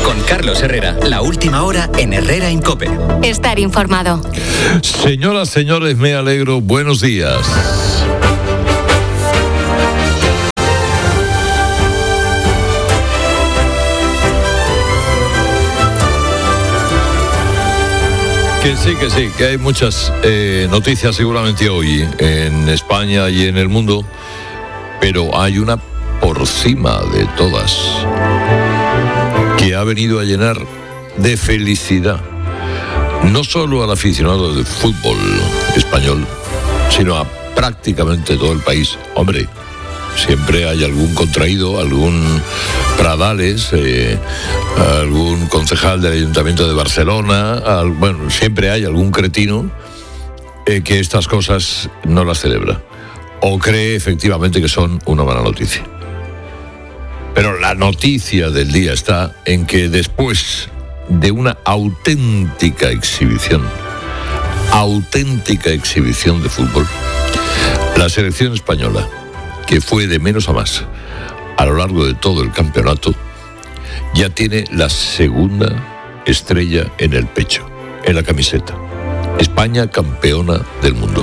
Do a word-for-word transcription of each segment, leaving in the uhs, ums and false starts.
Con Carlos Herrera, la última hora en Herrera en COPE. Estar informado. Señoras, señores, me alegro. Buenos días. Que sí, que sí, que hay muchas eh, noticias seguramente hoy en España y en el mundo, pero hay una por cima de todas que ha venido a llenar de felicidad no solo al aficionado del fútbol español, sino a prácticamente todo el país. Hombre, siempre hay algún contraído, algún Pradales, eh, algún concejal del Ayuntamiento de Barcelona, al, bueno, siempre hay algún cretino eh, que estas cosas no las celebra o cree efectivamente que son una mala noticia. Pero la noticia del día está en que después de una auténtica exhibición, auténtica exhibición de fútbol, la selección española, que fue de menos a más a lo largo de todo el campeonato, ya tiene la segunda estrella en el pecho, en la camiseta. España campeona del mundo.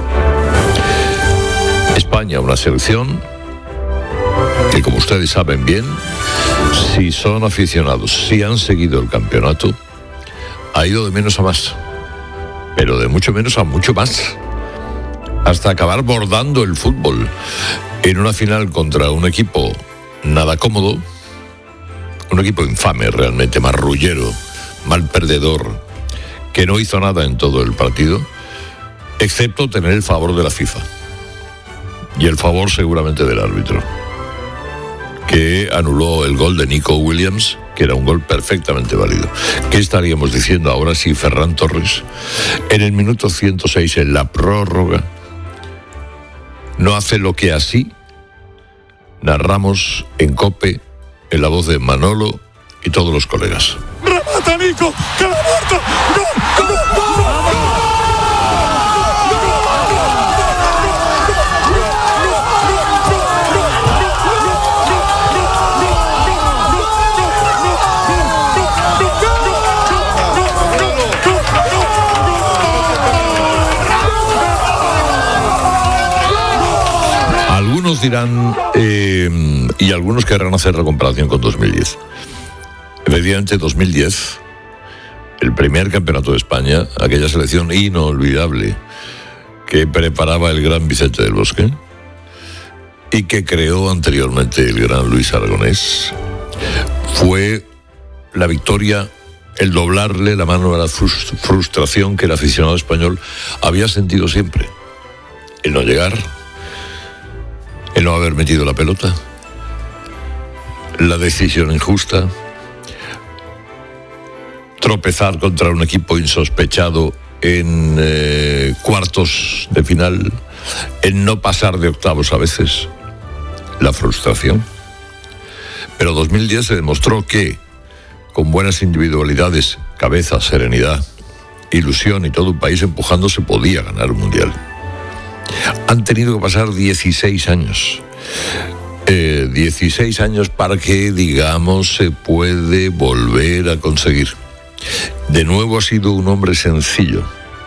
España, una selección que, como ustedes saben bien, si son aficionados, si han seguido el campeonato, ha ido de menos a más, pero de mucho menos a mucho más, hasta acabar bordando el fútbol en una final contra un equipo nada cómodo, un equipo infame realmente, marrullero, mal perdedor, que no hizo nada en todo el partido, excepto tener el favor de la FIFA y el favor seguramente del árbitro, que anuló el gol de Nico Williams, que era un gol perfectamente válido. ¿Qué estaríamos diciendo ahora si Ferran Torres, en el minuto ciento seis, en la prórroga, no hace lo que así narramos en COPE, en la voz de Manolo y todos los colegas? ¡Remata Nico! ¡Que la muerto! ¡Gol! ¡Gol! Algunos dirán, eh, y algunos querrán hacer la comparación con dos mil diez. Efectivamente, dos mil diez, el primer campeonato de España, aquella selección inolvidable que preparaba el gran Vicente del Bosque y que creó anteriormente el gran Luis Aragonés, fue la victoria, el doblarle la mano a la frustración que el aficionado español había sentido siempre. El no llegar, el no haber metido la pelota, la decisión injusta, tropezar contra un equipo insospechado en eh, cuartos de final, el no pasar de octavos a veces, la frustración. Pero dos mil diez se demostró que, con buenas individualidades, cabeza, serenidad, ilusión y todo un país empujando, se podía ganar un mundial. Han tenido que pasar dieciséis años. Eh, dieciséis años para que, digamos, se puede volver a conseguir. De nuevo ha sido un hombre sencillo,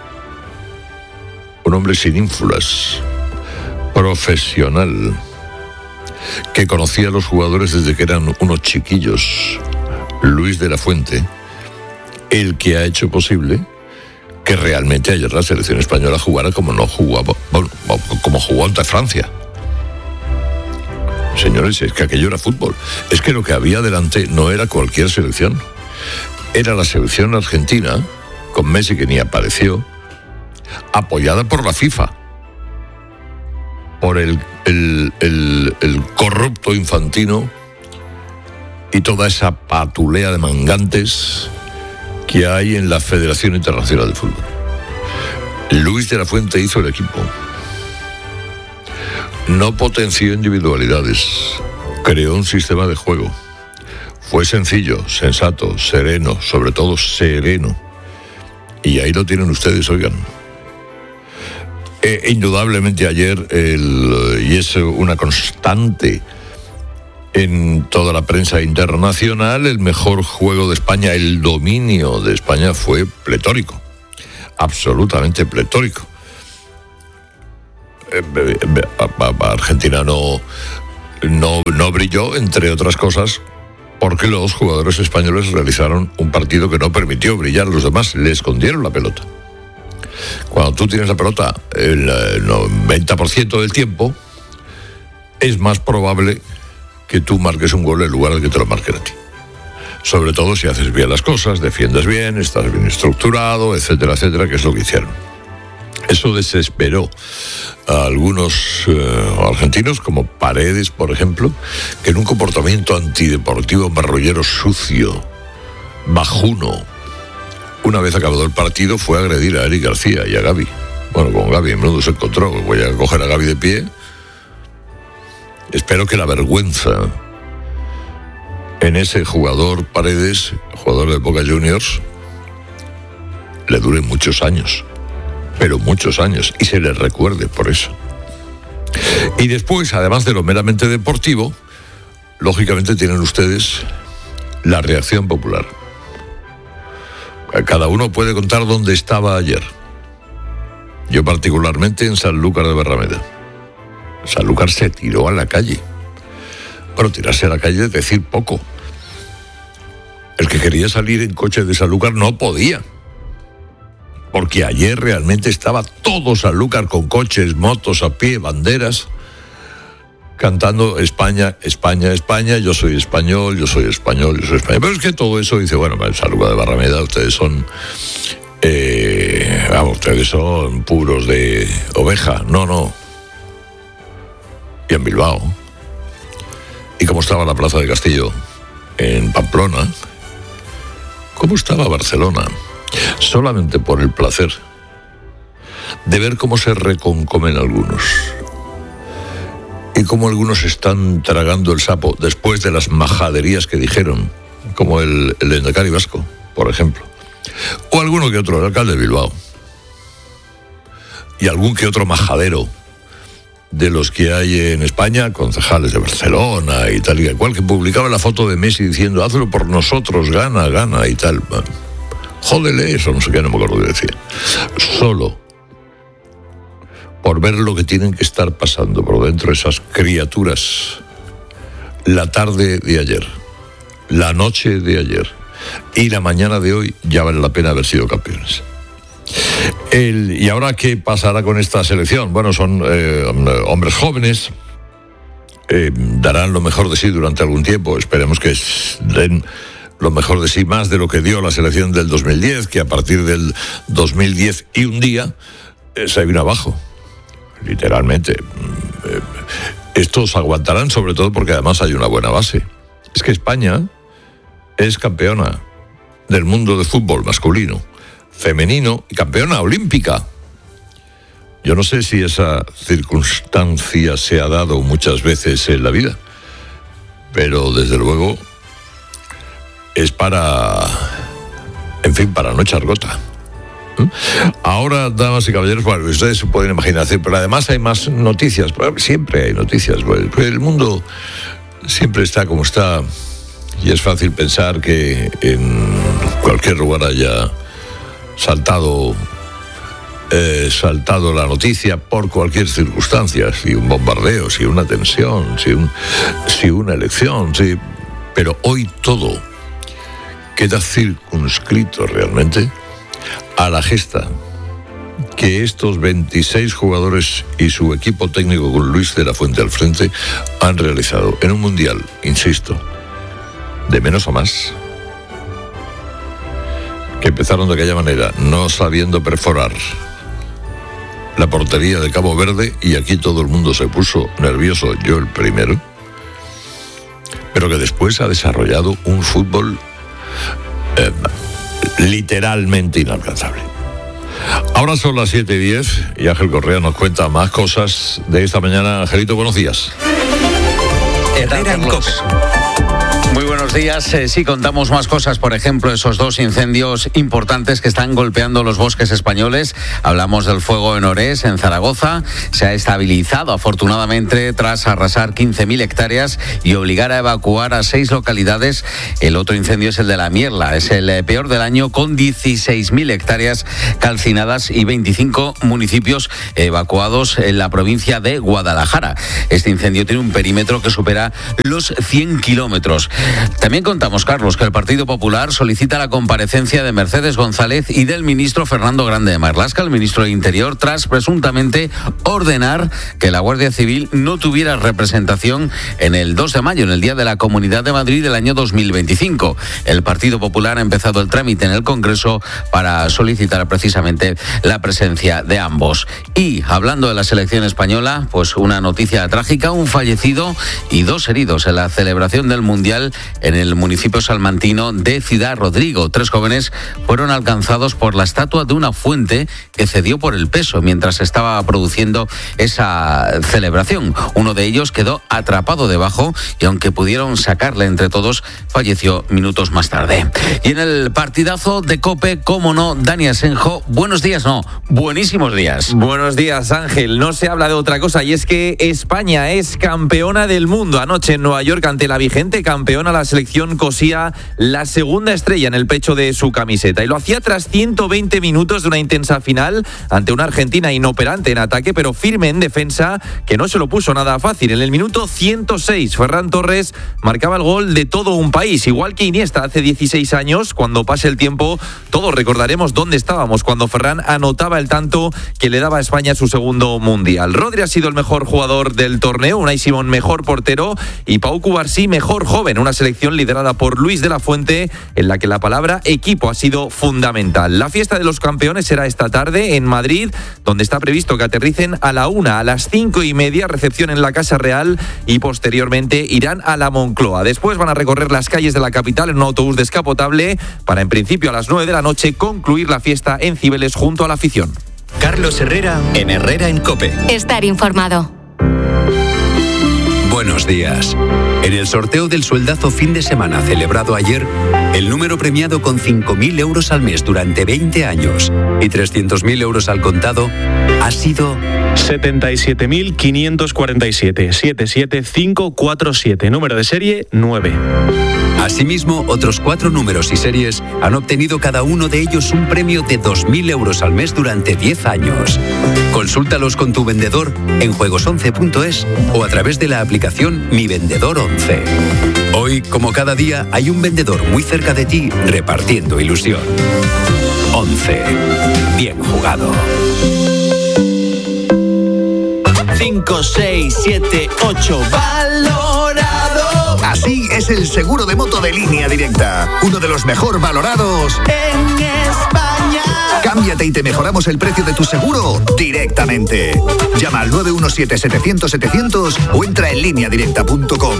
un hombre sin ínfulas, profesional, que conocía a los jugadores desde que eran unos chiquillos, Luis de la Fuente, el que ha hecho posible que realmente ayer la selección española jugara como no jugaba, bueno, como jugó ante Francia. Señores, es que aquello era fútbol. Es que lo que había delante no era cualquier selección. Era la selección argentina, con Messi que ni apareció, apoyada por la FIFA, por el, el, el, el corrupto Infantino y toda esa patulea de mangantes que hay en la Federación Internacional de Fútbol. Luis de la Fuente hizo el equipo. No potenció individualidades, creó un sistema de juego. Fue sencillo, sensato, sereno, sobre todo sereno. Y ahí lo tienen ustedes, oigan. Eh, indudablemente ayer, el, y es una constante en toda la prensa internacional, el mejor juego de España, el dominio de España fue pletórico, absolutamente pletórico. Argentina no, no, no brilló, entre otras cosas, porque los jugadores españoles realizaron un partido que no permitió brillar a los demás, le escondieron la pelota. Cuando tú tienes la pelota el noventa por ciento del tiempo, es más probable que tú marques un gol en lugar de que te lo marquen a ti. Sobre todo si haces bien las cosas, defiendes bien, estás bien estructurado, etcétera, etcétera, que es lo que hicieron. Eso desesperó a algunos eh, argentinos, como Paredes, por ejemplo, que en un comportamiento antideportivo, marrullero, sucio, bajuno, una vez acabado el partido, fue a agredir a Eric García y a Gavi. Bueno, con Gavi en menudo se encontró. Voy a coger a Gavi de pie. Espero que la vergüenza en ese jugador Paredes, jugador de Boca Juniors, le dure muchos años. Pero muchos años, y se les recuerde por eso. Y después, además de lo meramente deportivo, lógicamente tienen ustedes la reacción popular. Cada uno puede contar dónde estaba ayer. Yo particularmente en Sanlúcar de Barrameda. Sanlúcar se tiró a la calle. Bueno, tirarse a la calle es decir poco. El que quería salir en coche de Sanlúcar no podía. Porque ayer realmente estaba todo Sanlúcar con coches, motos, a pie, banderas, cantando España, España, España, yo soy español, yo soy español, yo soy español. Pero es que todo eso dice, bueno, en Sanlúcar de Barrameda ustedes son, eh, vamos, ustedes son puros de oveja. No, no. Y en Bilbao. Y cómo estaba la Plaza de Castillo en Pamplona. Cómo estaba Barcelona. Solamente por el placer de ver cómo se reconcomen algunos y cómo algunos están tragando el sapo después de las majaderías que dijeron, como el, el Lehendakari vasco, por ejemplo, o alguno que otro, el alcalde de Bilbao, y algún que otro majadero de los que hay en España, concejales de Barcelona y tal y cual, que publicaba la foto de Messi diciendo, hazlo por nosotros, gana, gana y tal. Jódele eso, no sé qué, no me acuerdo de decir. Solo por ver lo que tienen que estar pasando por dentro esas criaturas la tarde de ayer, la noche de ayer y la mañana de hoy, ya vale la pena haber sido campeones. El, ¿Y ahora qué pasará con esta selección? Bueno, son eh, hombres jóvenes, eh, darán lo mejor de sí durante algún tiempo, esperemos que den lo mejor de sí, más de lo que dio la selección del dos mil diez, que a partir del dos mil diez y un día eh, se vino abajo, literalmente. Eh, estos aguantarán, sobre todo porque además hay una buena base. Es que España es campeona del mundo de fútbol masculino, femenino y campeona olímpica. Yo no sé si esa circunstancia se ha dado muchas veces en la vida, pero desde luego es para, en fin, para no echar gota. Ahora, damas y caballeros, bueno, ustedes se pueden imaginar, pero además hay más noticias, siempre hay noticias, pues el mundo siempre está como está y es fácil pensar que en cualquier lugar haya saltado eh, saltado la noticia por cualquier circunstancia, si un bombardeo, si una tensión, si, un, si una elección, si, pero hoy todo queda circunscrito realmente a la gesta que estos veintiséis jugadores y su equipo técnico con Luis de la Fuente al frente han realizado en un mundial, insisto, de menos a más, que empezaron de aquella manera, no sabiendo perforar la portería de Cabo Verde, y aquí todo el mundo se puso nervioso, yo el primero, pero que después ha desarrollado un fútbol eh, literalmente inalcanzable. Ahora son las siete y diez y Ángel Correa nos cuenta más cosas de esta mañana. Angelito, buenos días. Herrera en COPE. Muy buenos días. Eh, sí, contamos más cosas, por ejemplo, esos dos incendios importantes que están golpeando los bosques españoles. Hablamos del fuego en Orés, en Zaragoza. Se ha estabilizado, afortunadamente, tras arrasar quince mil hectáreas y obligar a evacuar a seis localidades. El otro incendio es el de La Mierla. Es el eh, peor del año, con dieciséis mil hectáreas calcinadas y veinticinco municipios evacuados en la provincia de Guadalajara. Este incendio tiene un perímetro que supera los cien kilómetros. También contamos, Carlos, que el Partido Popular solicita la comparecencia de Mercedes González y del ministro Fernando Grande de Marlaska, el ministro de Interior, tras presuntamente ordenar que la Guardia Civil no tuviera representación en el dos de mayo, en el Día de la Comunidad de Madrid del año dos mil veinticinco. El Partido Popular ha empezado el trámite en el Congreso para solicitar precisamente la presencia de ambos. Y hablando de la selección española, pues una noticia trágica: un fallecido y dos heridos en la celebración del Mundial en el municipio salmantino de Ciudad Rodrigo. Tres jóvenes fueron alcanzados por la estatua de una fuente que cedió por el peso mientras se estaba produciendo esa celebración. Uno de ellos quedó atrapado debajo y, aunque pudieron sacarle entre todos, falleció minutos más tarde. Y en el partidazo de COPE, cómo no, Dani Asenjo, buenos días, no, buenísimos días. Buenos días, Ángel. No se habla de otra cosa, y es que España es campeona del mundo. Anoche en Nueva York, ante la vigente campeona, la selección cosía la segunda estrella en el pecho de su camiseta, y lo hacía tras ciento veinte minutos de una intensa final ante una Argentina inoperante en ataque, pero firme en defensa, que no se lo puso nada fácil. En el minuto ciento seis, Ferran Torres marcaba el gol de todo un país, igual que Iniesta hace dieciséis años. Cuando pase el tiempo, todos recordaremos dónde estábamos cuando Ferran anotaba el tanto que le daba a España su segundo mundial. Rodri ha sido el mejor jugador del torneo, Unai Simón mejor portero y Pau Cubarsí mejor joven. Una selección liderada por Luis de la Fuente, en la que la palabra equipo ha sido fundamental. La fiesta de los campeones será esta tarde en Madrid, donde está previsto que aterricen a la una. A las cinco y media, recepción en la Casa Real, y posteriormente irán a la Moncloa. Después van a recorrer las calles de la capital en un autobús descapotable para, en principio, a las nueve de la noche concluir la fiesta en Cibeles junto a la afición. Carlos Herrera en Herrera en COPE. Estar informado. Buenos días. En el sorteo del sueldazo fin de semana celebrado ayer, el número premiado con cinco mil euros al mes durante veinte años y trescientos mil euros al contado ha sido setenta y siete mil quinientos cuarenta y siete, siete siete cinco cuatro siete, número de serie nueve. Asimismo, otros cuatro números y series han obtenido cada uno de ellos un premio de dos mil euros al mes durante diez años. Consúltalos con tu vendedor en juegos once punto es o a través de la aplicación Mi Vendedor once. Hoy, como cada día, hay un vendedor muy cerca de ti repartiendo ilusión. once. Bien jugado. cinco, seis, siete, ocho. Valorado. Así es el seguro de moto de Línea Directa. Uno de los mejor valorados en España. Cámbiate y te mejoramos el precio de tu seguro directamente. Llama al nueve uno siete, setecientos, setecientos o entra en línea directa punto com.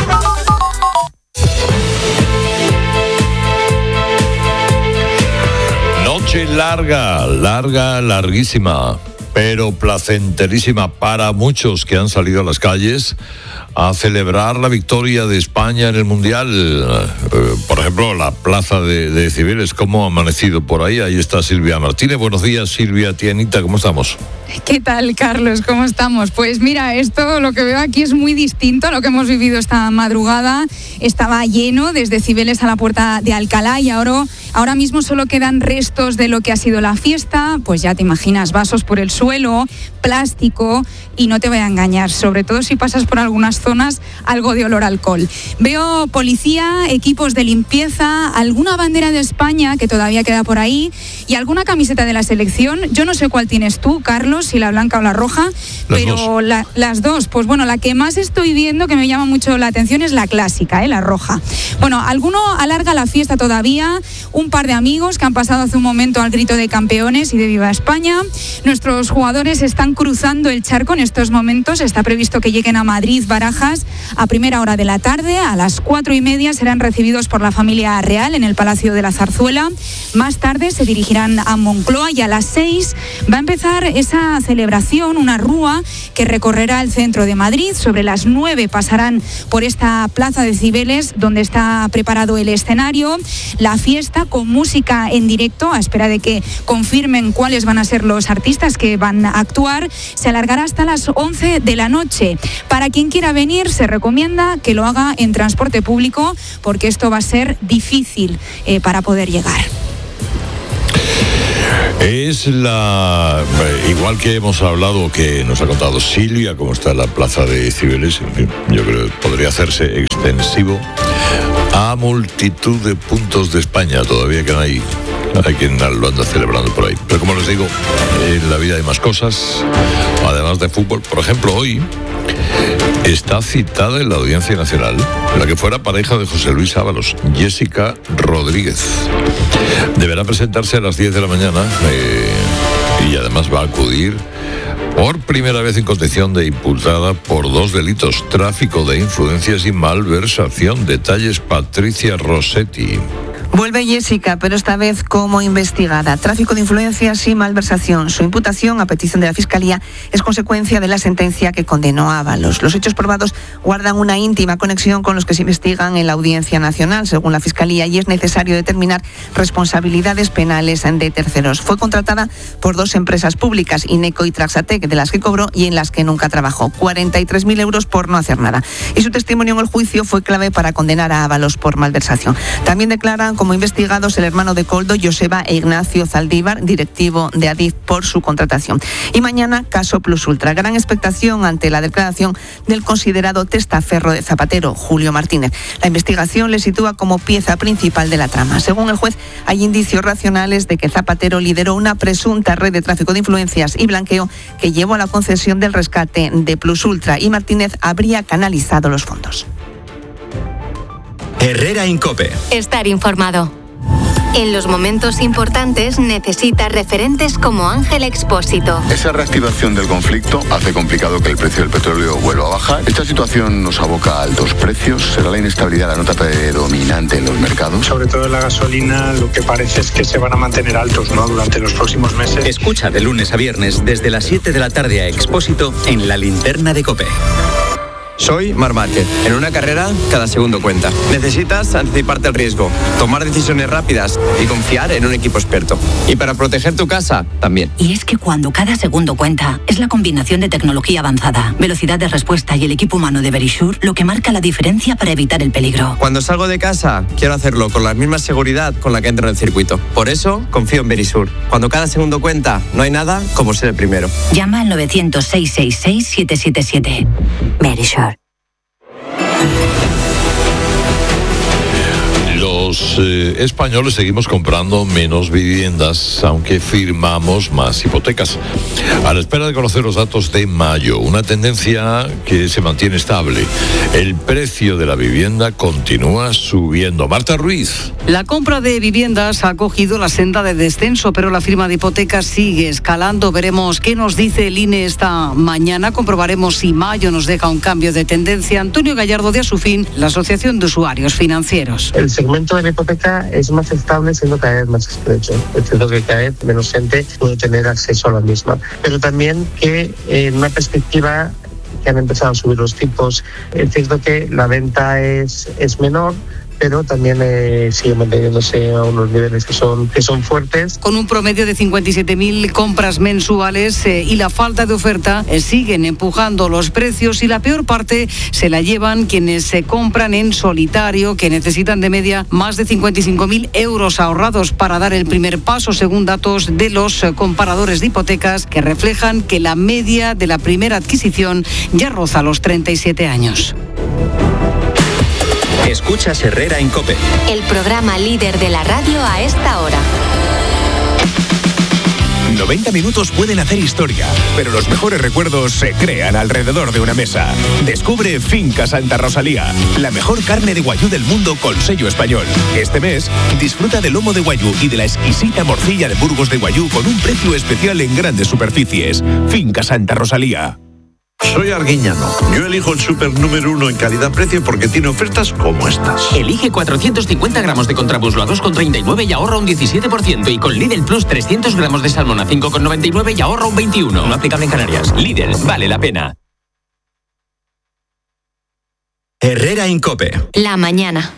Noche larga, larga, larguísima, pero placenterísima para muchos que han salido a las calles a celebrar la victoria de España en el Mundial. Eh, por ejemplo, la plaza de, de Cibeles, ¿cómo ha amanecido por ahí? Ahí está Silvia Martínez. Buenos días, Silvia, Tianita, ¿cómo estamos? ¿Qué tal, Carlos? ¿Cómo estamos? Pues mira, esto lo que veo aquí es muy distinto a lo que hemos vivido esta madrugada. Estaba lleno desde Cibeles a la Puerta de Alcalá y ahora, ahora mismo solo quedan restos de lo que ha sido la fiesta. Pues ya te imaginas, vasos por el suelo, plástico, y no te voy a engañar, sobre todo si pasas por algunas zonas, algo de olor a alcohol. Veo policía, equipos de limpieza, alguna bandera de España que todavía queda por ahí y alguna camiseta de la selección. Yo no sé cuál tienes tú, Carlos, si la blanca o la roja, las pero dos. La, las dos. Pues bueno, la que más estoy viendo que me llama mucho la atención es la clásica, ¿eh? La roja. Bueno, alguno alarga la fiesta todavía, un par de amigos que han pasado hace un momento al grito de campeones y de Viva España. Nuestros jugadores están cruzando el charco en estos momentos, está previsto que lleguen a Madrid, Barajas bajas. A primera hora de la tarde, a las cuatro y media, serán recibidos por la familia real en el Palacio de la Zarzuela. Más tarde se dirigirán a Moncloa y a las seis va a empezar esa celebración, una rúa que recorrerá el centro de Madrid. Sobre las nueve pasarán por esta plaza de Cibeles, donde está preparado el escenario. La fiesta con música en directo, a espera de que confirmen cuáles van a ser los artistas que van a actuar, se alargará hasta las once de la noche. Para quien quiera venir, se recomienda que lo haga en transporte público, porque esto va a ser difícil eh, para poder llegar. Es la... Igual que hemos hablado, que nos ha contado Silvia, cómo está la plaza de Cibeles, yo creo que podría hacerse extensivo a multitud de puntos de España. Todavía que no hay, hay quien lo anda celebrando por ahí. Pero como les digo, en la vida hay más cosas, además de fútbol. Por ejemplo, hoy está citada en la Audiencia Nacional la que fuera pareja de José Luis Ábalos, Jessica Rodríguez. Deberá presentarse a las diez de la mañana eh, y además va a acudir por primera vez en condición de imputada por dos delitos: tráfico de influencias y malversación. Detalles, Patricia Rossetti. Vuelve Jessica, pero esta vez como investigada. Tráfico de influencias y malversación. Su imputación, a petición de la Fiscalía, es consecuencia de la sentencia que condenó a Ábalos. Los hechos probados guardan una íntima conexión con los que se investigan en la Audiencia Nacional, según la Fiscalía, y es necesario determinar responsabilidades penales de terceros. Fue contratada por dos empresas públicas, Ineco y Traxatec, de las que cobró y en las que nunca trabajó. cuarenta y tres mil euros por no hacer nada. Y su testimonio en el juicio fue clave para condenar a Ábalos por malversación. También declaran como investigados el hermano de Koldo, Joseba e Ignacio Zaldívar, directivo de Adif, por su contratación. Y mañana, caso Plus Ultra. Gran expectación ante la declaración del considerado testaferro de Zapatero, Julio Martínez. La investigación le sitúa como pieza principal de la trama. Según el juez, hay indicios racionales de que Zapatero lideró una presunta red de tráfico de influencias y blanqueo que llevó a la concesión del rescate de Plus Ultra, y Martínez habría canalizado los fondos. Herrera en COPE. Estar informado. En los momentos importantes necesita referentes como Ángel Expósito. Esa reactivación del conflicto hace complicado que el precio del petróleo vuelva a bajar. Esta situación nos aboca a altos precios. ¿Será la inestabilidad la nota predominante en los mercados? Sobre todo en la gasolina, lo que parece es que se van a mantener altos, ¿no?, durante los próximos meses. Escucha de lunes a viernes desde las siete de la tarde a Expósito en La Linterna de COPE. Soy Marc Márquez. En una carrera, cada segundo cuenta. Necesitas anticiparte al riesgo, tomar decisiones rápidas y confiar en un equipo experto. Y para proteger tu casa, también. Y es que cuando cada segundo cuenta, es la combinación de tecnología avanzada, velocidad de respuesta y el equipo humano de Verisure lo que marca la diferencia para evitar el peligro. Cuando salgo de casa, quiero hacerlo con la misma seguridad con la que entro en el circuito. Por eso, confío en Verisure. Cuando cada segundo cuenta, no hay nada como ser el primero. Llama al novecientos, seiscientos sesenta y seis, siete siete siete. Verisure. Los eh, españoles seguimos comprando menos viviendas, aunque firmamos más hipotecas. A la espera de conocer los datos de mayo, una tendencia que se mantiene estable. El precio de la vivienda continúa subiendo. Marta Ruiz. La compra de viviendas ha cogido la senda de descenso, pero la firma de hipotecas sigue escalando. Veremos qué nos dice el I N E esta mañana. Comprobaremos si mayo nos deja un cambio de tendencia. Antonio Gallardo, de Asufin, la Asociación de Usuarios Financieros. El segmento de la hipoteca es más estable, siendo cada vez más estrecho. Es cierto que cada vez menos gente puede tener acceso a la misma. Pero también que en una perspectiva que han empezado a subir los tipos, es cierto que la venta es, es menor, pero también eh, sigue manteniéndose a unos niveles que son, que son fuertes. Con un promedio de cincuenta y siete mil compras mensuales eh, y la falta de oferta eh, siguen empujando los precios, y la peor parte se la llevan quienes se compran en solitario, que necesitan de media más de cincuenta y cinco mil euros ahorrados para dar el primer paso, según datos de los eh, comparadores de hipotecas, que reflejan que la media de la primera adquisición ya roza los treinta y siete años. Escuchas Herrera en COPE. El programa líder de la radio a esta hora. noventa minutos pueden hacer historia, pero los mejores recuerdos se crean alrededor de una mesa. Descubre Finca Santa Rosalía, la mejor carne de guayú del mundo con sello español. Este mes, disfruta del lomo de guayú y de la exquisita morcilla de Burgos de guayú con un precio especial en grandes superficies. Finca Santa Rosalía. Soy Arguiñano. Yo elijo el súper número uno en calidad-precio porque tiene ofertas como estas. Elige cuatrocientos cincuenta gramos de contramuslo a dos con treinta y nueve y ahorra un diecisiete por ciento. Y con Lidl Plus trescientos gramos de salmón a cinco con noventa y nueve y ahorra un veintiuno por ciento. No aplicable en Canarias. Lidl, vale la pena. Herrera Incope. La mañana.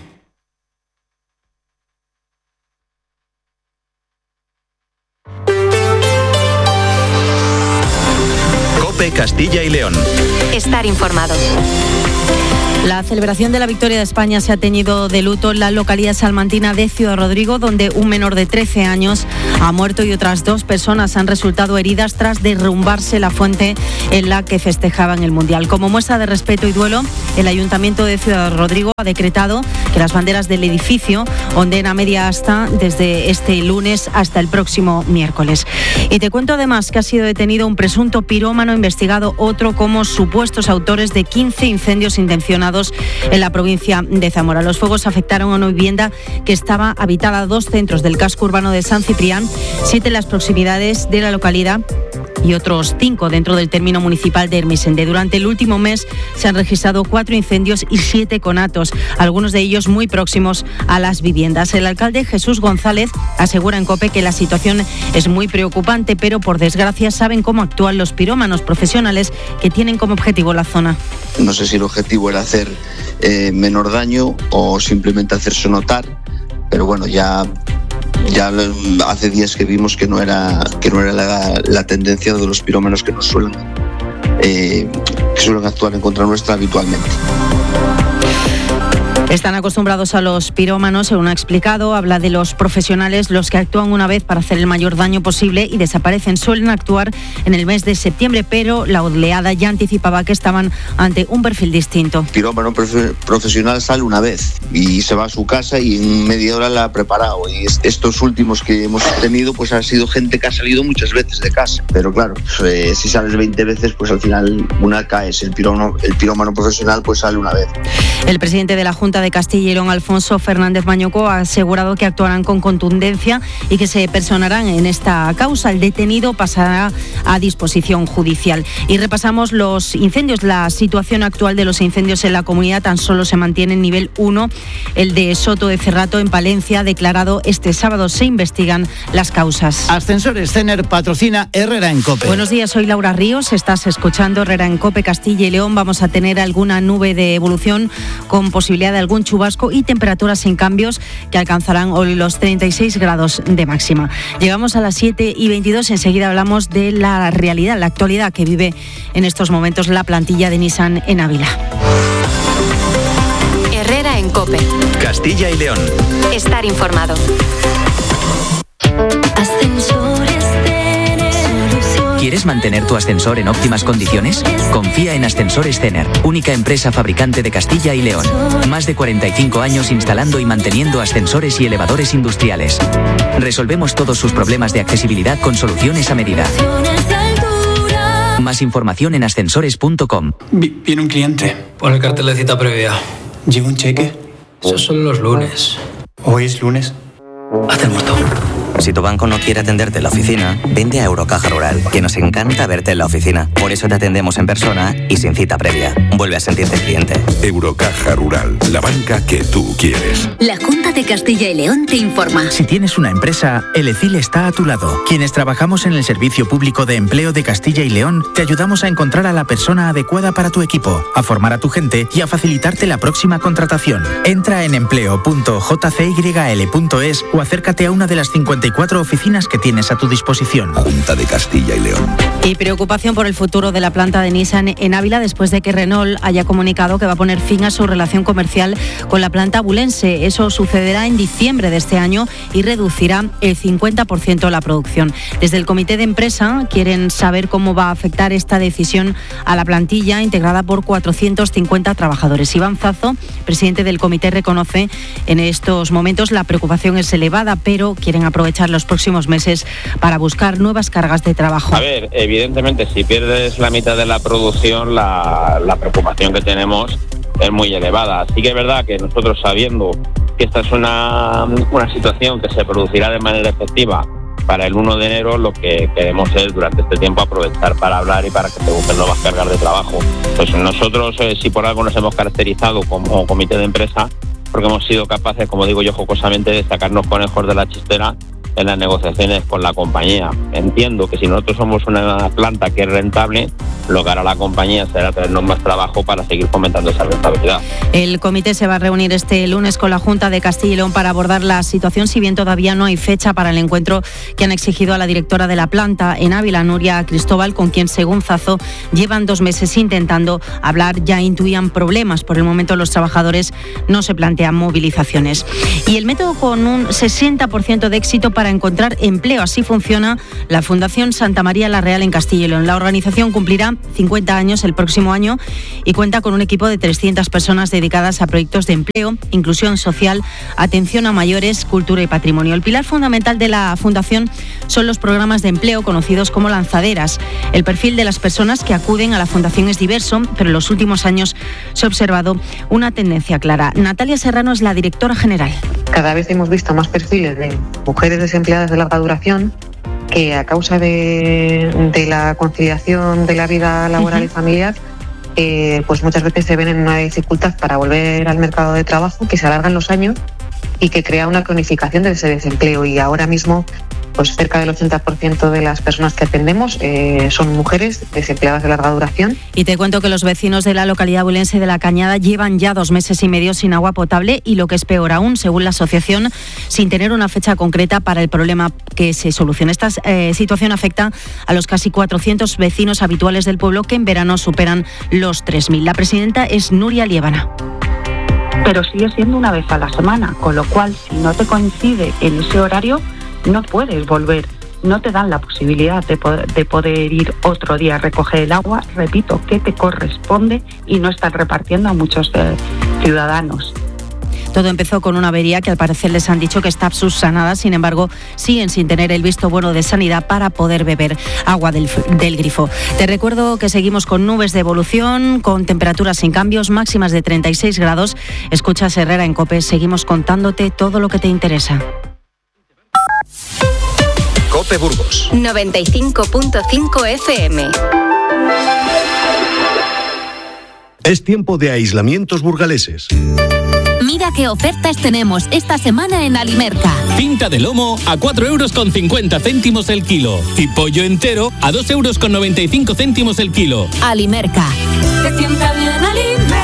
Cope Castilla y León. Estar informado. La celebración de la victoria de España se ha teñido de luto en la localidad salmantina de Ciudad Rodrigo, donde un menor de trece años ha muerto y otras dos personas han resultado heridas tras derrumbarse la fuente en la que festejaban el Mundial. Como muestra de respeto y duelo, el Ayuntamiento de Ciudad Rodrigo ha decretado que las banderas del edificio onden a media asta desde este lunes hasta el próximo miércoles. Y te cuento además que ha sido detenido un presunto pirómano, investigado otro como supuestos autores de quince incendios intencionados en la provincia de Zamora. Los fuegos afectaron a una vivienda que estaba habitada a dos centros del casco urbano de San Ciprián, siete en las proximidades de la localidad y otros cinco dentro del término municipal de Hermisende. Durante el último mes se han registrado cuatro incendios y siete conatos, algunos de ellos muy próximos a las viviendas. El alcalde Jesús González asegura en COPE que la situación es muy preocupante, pero por desgracia saben cómo actúan los pirómanos profesionales que tienen como objetivo la zona. No sé si el objetivo era hacer eh, menor daño o simplemente hacerse notar, pero bueno, ya... Ya hace días que vimos que no era, que no era la, la tendencia de los pirómanos que nos suelen, eh, que suelen actuar en contra nuestra habitualmente. Están acostumbrados a los pirómanos, según ha explicado. Habla de los profesionales, los que actúan una vez para hacer el mayor daño posible y desaparecen. Suelen actuar en el mes de septiembre, pero la oleada ya anticipaba que estaban ante un perfil distinto. El pirómano profe- profesional sale una vez y se va a su casa y en media hora la ha preparado. Y estos últimos que hemos tenido, pues ha sido gente que ha salido muchas veces de casa. Pero claro, eh, si sales veinte veces, pues al final una caes. El pirómano, el pirómano profesional pues sale una vez. El presidente de la Junta de Castilla y León, Alfonso Fernández Mañoco, ha asegurado que actuarán con contundencia y que se personarán en esta causa. El detenido pasará a disposición judicial. Y repasamos los incendios. La situación actual de los incendios en la comunidad tan solo se mantiene en nivel uno. El de Soto de Cerrato, en Palencia, declarado este sábado. Se investigan las causas. Ascensores Cener patrocina Herrera en COPE. Buenos días, soy Laura Ríos. Estás escuchando Herrera en COPE Castilla y León. Vamos a tener alguna nube de evolución con posibilidad de algún chubasco y temperaturas sin cambios que alcanzarán hoy los treinta y seis grados de máxima. Llegamos a las siete y veintidós. Enseguida hablamos de la realidad, la actualidad que vive en estos momentos la plantilla de Nissan en Ávila. Herrera en COPE. Castilla y León. Estar informado. ¿Quieres mantener tu ascensor en óptimas condiciones? Confía en Ascensores Cener, única empresa fabricante de Castilla y León. Más de cuarenta y cinco años instalando y manteniendo ascensores y elevadores industriales. Resolvemos todos sus problemas de accesibilidad con soluciones a medida. Más información en ascensores punto com. Viene un cliente. Pon el cartel de cita previa. ¿Lleva un cheque? Esos son los lunes. ¿Hoy es lunes? Haz el muerto. Si tu banco no quiere atenderte en la oficina, vende a Eurocaja Rural, que nos encanta verte en la oficina. Por eso te atendemos en persona y sin cita previa. Vuelve a sentirte cliente. Eurocaja Rural, la banca que tú quieres. La Junta de Castilla y León te informa. Si tienes una empresa, el E C I L está a tu lado. Quienes trabajamos en el Servicio Público de Empleo de Castilla y León, te ayudamos a encontrar a la persona adecuada para tu equipo, a formar a tu gente y a facilitarte la próxima contratación. Entra en empleo punto j c y l punto es o acércate a una de las cincuenta y cuatro oficinas que tienes a tu disposición. Junta de Castilla y León. Y preocupación por el futuro de la planta de Nissan en Ávila después de que Renault haya comunicado que va a poner fin a su relación comercial con la planta abulense. Eso sucederá en diciembre de este año y reducirá el cincuenta por ciento la producción. Desde el comité de empresa quieren saber cómo va a afectar esta decisión a la plantilla integrada por cuatrocientos cincuenta trabajadores. Iván Zazo, presidente del comité, reconoce en estos momentos la preocupación es elevada, pero quieren aprovechar los próximos meses para buscar nuevas cargas de trabajo. A ver, evidentemente si pierdes la mitad de la producción, la, la preocupación que tenemos es muy elevada. Sí que es verdad que nosotros, sabiendo que esta es una, una situación que se producirá de manera efectiva para el uno de enero lo que queremos es durante este tiempo aprovechar para hablar y para que se busquen nuevas cargas de trabajo. Pues nosotros, eh, si por algo nos hemos caracterizado como comité de empresa, porque hemos sido capaces, como digo yo jocosamente, de sacarnos conejos de la chistera en las negociaciones con la compañía. Entiendo que si nosotros somos una planta que es rentable, lo que hará la compañía será traernos más trabajo para seguir fomentando esa rentabilidad. El comité se va a reunir este lunes con la Junta de Castilla y León para abordar la situación, si bien todavía no hay fecha para el encuentro que han exigido a la directora de la planta en Ávila, Nuria Cristóbal, con quien, según Zazo, llevan dos meses intentando hablar. Ya intuían problemas. Por el momento los trabajadores no se plantean movilizaciones. Y el método con un sesenta por ciento de éxito para encontrar empleo. Así funciona la Fundación Santa María la Real en Castilla y León. La organización cumplirá cincuenta años el próximo año y cuenta con un equipo de trescientas personas dedicadas a proyectos de empleo, inclusión social, atención a mayores, cultura y patrimonio. El pilar fundamental de la Fundación son los programas de empleo conocidos como lanzaderas. El perfil de las personas que acuden a la Fundación es diverso, pero en los últimos años se ha observado una tendencia clara. Natalia Serrano es la directora general. Cada vez hemos visto más perfiles de mujeres desempleadas de larga duración que, a causa de, de la conciliación de la vida laboral uh-huh. y familiar, eh, pues muchas veces se ven en una dificultad para volver al mercado de trabajo, que se alargan los años y que crea una cronificación de ese desempleo. Y ahora mismo, pues cerca del ochenta por ciento de las personas que atendemos eh, son mujeres desempleadas de larga duración. Y te cuento que los vecinos de la localidad abulense de La Cañada llevan ya dos meses y medio sin agua potable y, lo que es peor aún, según la asociación, sin tener una fecha concreta para el problema que se solucione. Esta eh, situación afecta a los casi cuatrocientos vecinos habituales del pueblo, que en verano superan los tres mil. La presidenta es Nuria Liébana. Pero sigue siendo una vez a la semana, con lo cual, si no te coincide en ese horario, no puedes volver, no te dan la posibilidad de poder, de poder ir otro día a recoger el agua, repito, que te corresponde, y no están repartiendo a muchos eh, ciudadanos. Todo empezó con una avería que al parecer les han dicho que está subsanada. Sin embargo, siguen sin tener el visto bueno de sanidad para poder beber agua del, del grifo. Te recuerdo que seguimos con nubes de evolución, con temperaturas sin cambios, máximas de treinta y seis grados. Escuchas Herrera en COPE. Seguimos contándote todo lo que te interesa. COPE Burgos noventa y cinco punto cinco F M. Es tiempo de aislamientos burgaleses. Mira qué ofertas tenemos esta semana en Alimerca. Cinta de lomo a cuatro euros con cincuenta céntimos el kilo y pollo entero a dos euros con noventa y cinco céntimos el kilo. Alimerca. Te sienta bien Alimerca.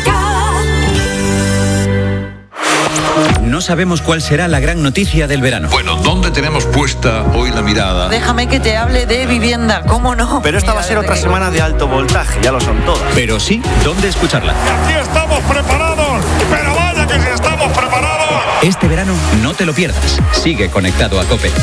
No sabemos cuál será la gran noticia del verano. Bueno, ¿dónde tenemos puesta hoy la mirada? Déjame que te hable de vivienda, ¿cómo no? Pero esta Mira, va a ser otra semana de alto voltaje, ya lo son todas. Pero sí, ¿dónde escucharla? Aquí estamos preparados, pero vaya que si estamos preparados. Este verano no te lo pierdas. Sigue conectado a COPE.